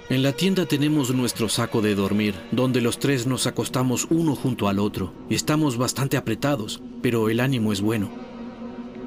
En la tienda tenemos nuestro saco de dormir, donde los tres nos acostamos uno junto al otro. Estamos bastante apretados, pero el ánimo es bueno.